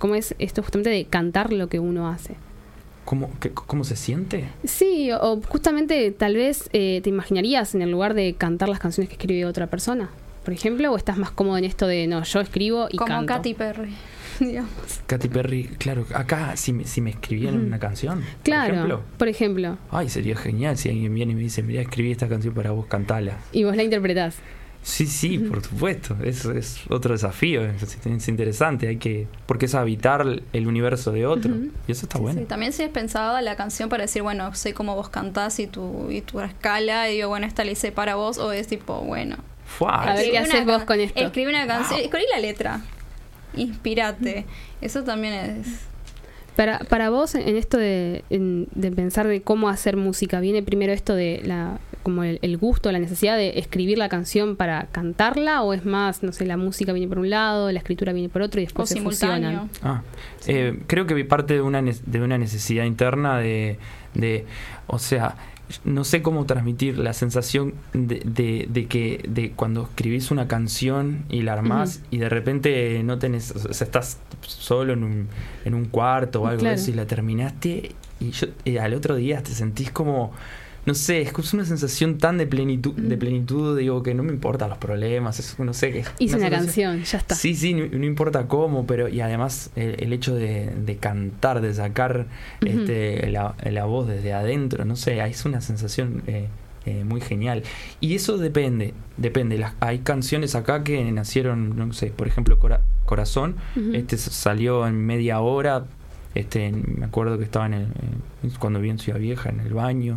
cómo es esto justamente de cantar lo que uno hace. ¿Cómo se siente? Sí, o justamente tal vez te imaginarías en el lugar de cantar las canciones que escribe otra persona, por ejemplo, o estás más cómodo en esto de, no, yo escribo y como canto. Como Katy Perry, digamos. Katy Perry, claro, acá si me escribieran una canción, claro, por ejemplo. Ay, sería genial si alguien viene y me dice, mira, escribí esta canción para vos, cantala. Y vos la interpretás. Sí, por supuesto. Eso es otro desafío. Es interesante. Porque es habitar el universo de otro. Y eso está bueno. Sí, también si has pensado la canción para decir, bueno, sé cómo vos cantás y tu escala, y digo, bueno, esta la hice para vos, o es tipo, bueno, a ver qué haces vos con esto. Escribí una canción, escribí la letra, inspírate. Eso también es... Para vos, en esto de pensar de cómo hacer música, ¿viene primero esto de como el gusto, la necesidad de escribir la canción para cantarla, o es más, no sé, la música viene por un lado, la escritura viene por otro y después se fusionan? Creo que parte de una necesidad interna de o sea, no sé cómo transmitir la sensación de cuando escribís una canción y la armás y de repente no tenés, o sea, estás solo en un cuarto o algo de eso y la terminaste y al otro día te sentís como, no sé, es una sensación tan de plenitud, digo, que no me importan los problemas, no sé. Hice una canción, ya está. Sí, no importa cómo, pero y además el hecho de cantar, de sacar la voz desde adentro, no sé, es una sensación muy genial. Y eso depende. Hay canciones acá que nacieron, no sé, por ejemplo, Corazón, salió en media hora. Me acuerdo que estaba cuando vi en Ciudad Vieja en el baño,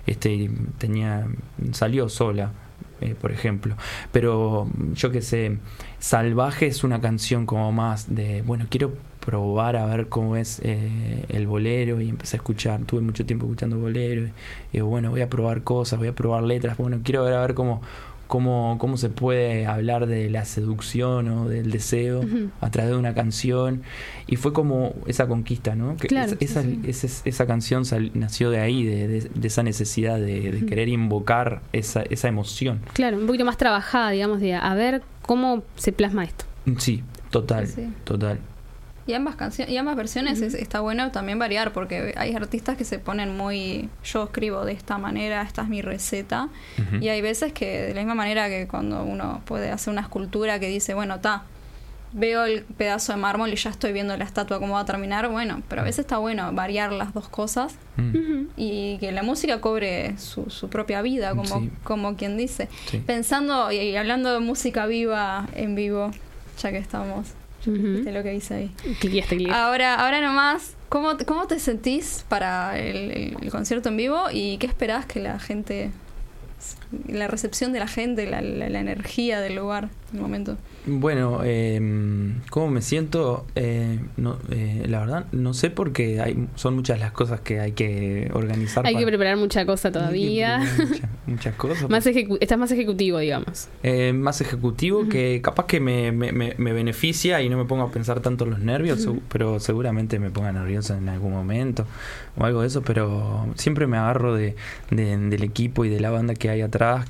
salió sola, por ejemplo. Pero yo qué sé, Salvaje es una canción como más de, bueno, quiero probar a ver cómo es el bolero, y empecé a escuchar, tuve mucho tiempo escuchando bolero, y bueno, voy a probar cosas, voy a probar letras, bueno, quiero ver a ver cómo se puede hablar de la seducción o del deseo a través de una canción, y fue como esa conquista, ¿no? Que claro, esa canción nació de ahí, de esa necesidad de querer invocar esa emoción. Claro, un poquito más trabajada, digamos, de a ver cómo se plasma esto. Sí, total. Y ambas versiones está bueno también variar, porque hay artistas que se ponen muy, yo escribo de esta manera, esta es mi receta, y hay veces que de la misma manera que cuando uno puede hacer una escultura que dice, bueno, veo el pedazo de mármol y ya estoy viendo la estatua cómo va a terminar, bueno, pero a veces está bueno variar las dos cosas y que la música cobre su propia vida, como quien dice. Pensando y hablando de música viva en vivo, ya que estamos... ¿Viste lo que dice ahí? Cliqueaste. Ahora nomás, ¿cómo te sentís para el concierto en vivo y qué esperás que la gente, la recepción de la gente, la energía del lugar, del momento? Bueno, ¿cómo me siento? La verdad, no sé, porque son muchas las cosas que hay que organizar. Hay que preparar mucha cosa todavía. Muchas cosas. Estás más ejecutivo, digamos. Más ejecutivo, que capaz que me beneficia y no me pongo a pensar tanto en los nervios, pero seguramente me ponga nervioso en algún momento o algo de eso, pero siempre me agarro del equipo y de la banda que hay atrás,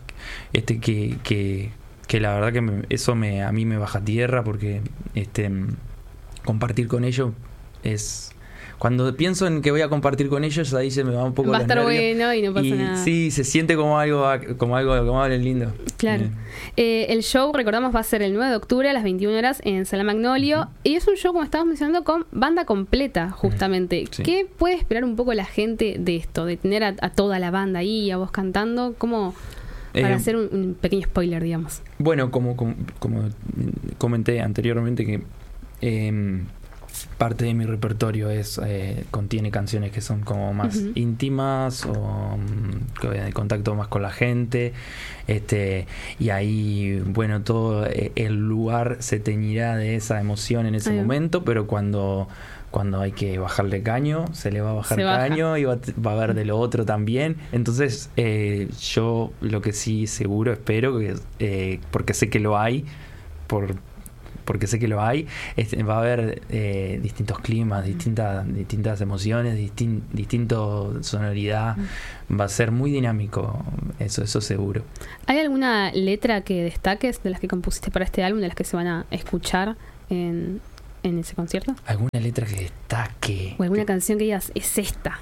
que la verdad que eso a mí me baja tierra, porque compartir con ellos es... Cuando pienso en que voy a compartir con ellos, ahí se me va un poco los nervios. Va a estar bueno y no pasa nada. Sí, se siente como algo lindo. Claro. El show, recordamos, va a ser el 9 de octubre a las 21 horas en Sala Magnolio. Y es un show, como estábamos mencionando, con banda completa, justamente. Sí. ¿Qué puede esperar un poco la gente de esto? De tener a toda la banda ahí, a vos cantando. ¿Cómo...? Para hacer un pequeño spoiler, digamos. Bueno, como comenté anteriormente, que parte de mi repertorio contiene canciones que son como más íntimas o de contacto más con la gente, y ahí, bueno, todo el lugar se teñirá de esa emoción en ese momento, pero cuando hay que bajarle caño, se le va a bajar caño y va a haber de lo otro también. Entonces, yo lo que sí seguro espero, porque sé que lo hay, porque sé que lo hay, va a haber distintos climas, distintas emociones, distinto sonoridad. Va a ser muy dinámico, eso seguro. ¿Hay alguna letra que destaques de las que compusiste para este álbum, de las que se van a escuchar en en ese concierto? ¿Alguna letra que destaque? ¿O alguna canción que digas, es esta?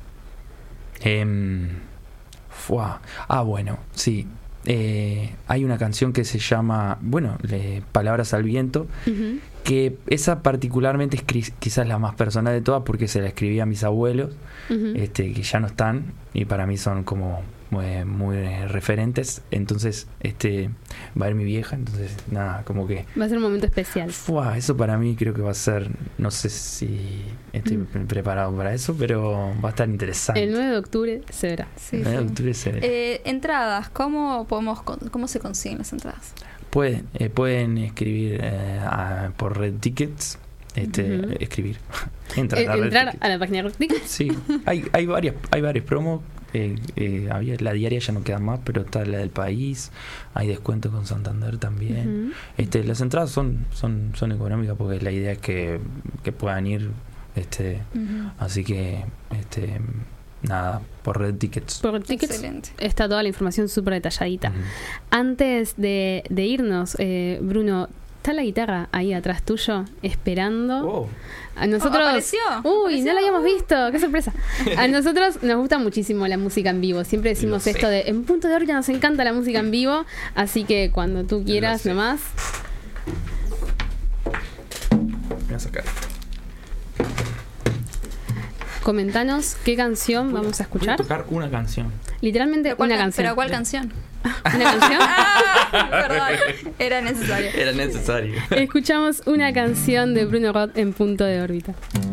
Bueno, sí. Hay una canción que se llama, Palabras al Viento, que esa particularmente es quizás la más personal de todas, porque se la escribí a mis abuelos, que ya no están, y para mí son como muy referentes. Entonces va a ir mi vieja, entonces nada, como que va a ser un momento especial. Eso para mí creo que va a ser, no sé si estoy preparado para eso, pero va a estar interesante. El 9 de octubre se verá. Sí, el 9 de octubre se verá. Entradas, ¿cómo se consiguen las entradas? Pueden escribir por Red Tickets. Escribir. Entrar a la página de Red Tickets. Sí, hay varias promos. La diaria ya no queda más, pero está la del país. Hay descuento con Santander también. Las entradas son económicas, porque la idea es que puedan ir. Así que nada, por Red Tickets. Por Red Tickets. Excelente. Está toda la información súper detalladita. Antes de irnos, Bruno, ¿está la guitarra ahí atrás tuyo esperando? A nosotros, ¿Apareció? ¿Apareció? No la habíamos visto, qué sorpresa. A nosotros nos gusta muchísimo la música en vivo. Siempre decimos esto de en Punto de Órbita nos encanta la música en vivo, así que cuando tú quieras nomás. Voy a sacar. Comentanos qué canción vamos a escuchar. Voy a tocar una canción. Literalmente una canción. ¿Pero cuál canción? ¿Una canción? Perdón, era necesario. Era necesario. Escuchamos una canción de Bruno Roth en Punto de Órbita.